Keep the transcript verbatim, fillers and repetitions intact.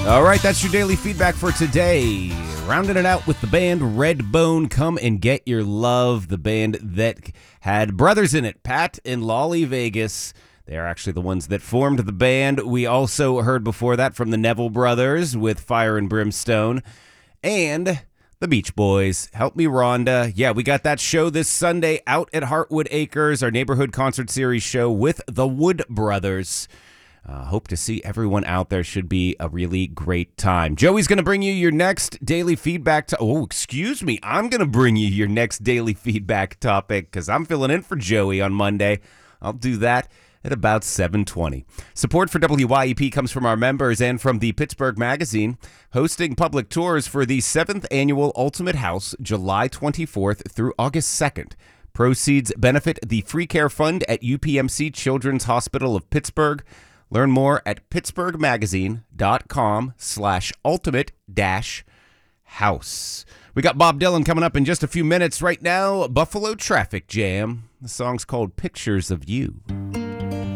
All right, that's your daily feedback for today. Rounding it out with the band Redbone. Come and Get Your Love, the band that had brothers in it, Pat and Lolly Vegas. They are actually the ones that formed the band. We also heard before that from the Neville Brothers with Fire and Brimstone. And the Beach Boys, Help Me Rhonda. Yeah, we got that show this Sunday out at Heartwood Acres, our neighborhood concert series show with the Wood Brothers. Uh, hope to see everyone out there. Should be a really great time. Joey's going to bring you your next daily feedback. To- oh, excuse me. I'm going to bring you your next daily feedback topic because I'm filling in for Joey on Monday. I'll do that at about seven twenty. Support for W Y E P comes from our members and from the Pittsburgh Magazine, hosting public tours for the seventh Annual Ultimate House, July twenty-fourth through August second. Proceeds benefit the Free Care Fund at U P M C Children's Hospital of Pittsburgh. Learn more at pittsburghmagazine.com slash ultimate dash house. We got Bob Dylan coming up in just a few minutes. Right now, Buffalo Traffic Jam. The song's called Pictures of You.